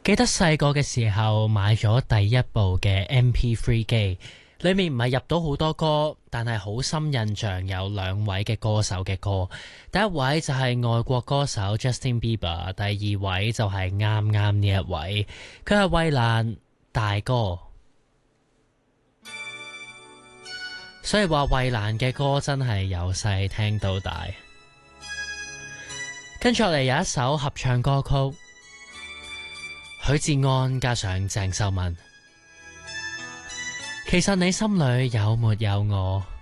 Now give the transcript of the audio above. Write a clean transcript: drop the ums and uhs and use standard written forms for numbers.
記得細個嘅時候買咗第一部嘅 MP3 機，裏面唔係入到好多歌，但係好深印象有兩位嘅歌手嘅歌。第一位就係外國歌手 Justin Bieber， 第二位就係啱啱呢一位，佢係衛蘭大哥。所以話衛蘭嘅歌真係由細聽到大。跟住落嚟有一首合唱歌曲，許志安加上鄭秀文。其實你心裏有沒有我？